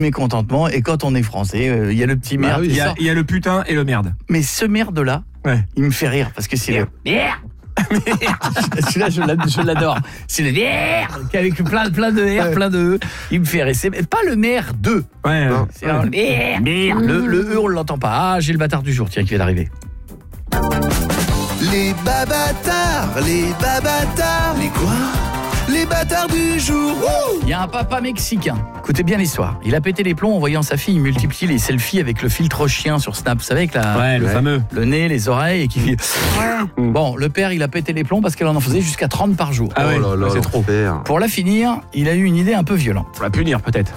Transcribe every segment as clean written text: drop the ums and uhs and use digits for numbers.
mécontentement. Et quand on est français, il y a le petit merde. Il y a le putain et le merde. Mais ce merde-là, il me fait rire parce que c'est le merde. Celui-là, je l'adore. C'est le merde avec plein de R, plein de E. Il me fait rire. C'est pas le merde 2. C'est le merde. Le E, on l'entend pas. Ah, j'ai le bâtard du jour, tiens, qui vient d'arriver. Les babatards, les quoi? Les bâtards du jour. Il y a un papa mexicain. Écoutez bien l'histoire. Il a pété les plombs en voyant sa fille multiplier les selfies avec le filtre chien sur Snap. Vous savez, avec le fameux. Le nez, les oreilles et qui fait... Bon, le père, il a pété les plombs parce qu'elle en faisait jusqu'à 30 par jour. Ah Oh là là, c'est trop. Pour la finir, il a eu une idée un peu violente. Pour la punir, peut-être.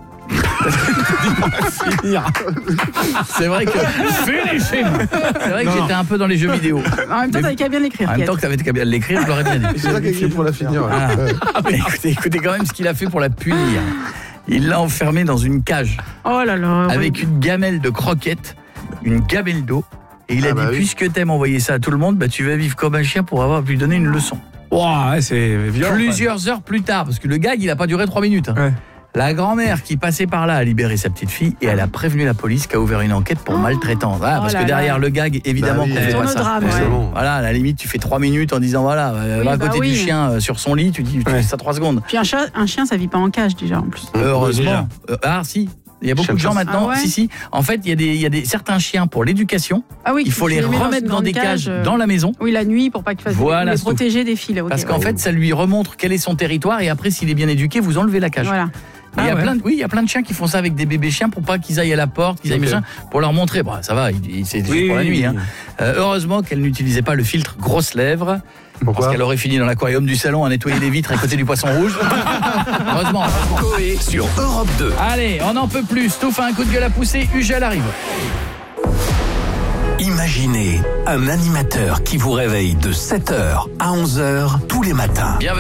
C'est vrai que c'est vrai que j'étais un peu dans les jeux vidéo. En même temps, t'avais qu'à bien l'écrire. En même temps que t'avais qu'à bien l'écrire, je l'aurais bien dit. C'est ça qui est écrit pour la finir. Mais écoutez quand même ce qu'il a fait pour la punir. Il l'a enfermée dans une cage Oh là là. avec une gamelle de croquettes, une gamelle d'eau. Et il a dit, puisque t'aimes envoyer ça à tout le monde, bah tu vas vivre comme un chien pour avoir lui donner une leçon. Wow, c'est violent. Plusieurs heures plus tard, parce que le gag, il a pas duré 3 minutes. La grand-mère qui passait par là a libéré sa petite fille et elle a prévenu la police qui a ouvert une enquête pour maltraitance. Parce que derrière le gag, évidemment, qu'on fait pas ça. Drame, Voilà, à la limite, tu fais 3 minutes en disant voilà, à côté du chien sur son lit, tu fais ça 3 secondes. Puis un chien, ça vit pas en cage déjà en plus. Heureusement. Si. Il y a beaucoup de gens maintenant. Si. En fait, il y a des certains chiens pour l'éducation. Il faut les remettre dans des cages dans la maison. Oui, la nuit pour pas qu'il fasse les protéger des fils. Parce qu'en fait, ça lui remontre quel est son territoire et après, s'il est bien éduqué, vous enlevez la cage. Voilà. Il y a plein de chiens qui font ça avec des bébés chiens pour pas qu'ils aillent à la porte, qu'ils aillent machin, pour leur montrer. Bon, ça va, c'est juste pour la nuit. Heureusement qu'elle n'utilisait pas le filtre grosses lèvres. Parce qu'elle aurait fini dans l'aquarium du salon à nettoyer les vitres à côté du poisson rouge. Heureusement. Coé sur Europe 2. Allez, on n'en peut plus. Stouff a un coup de gueule à pousser. Ugel arrive. Imaginez un animateur qui vous réveille de 7h à 11h tous les matins.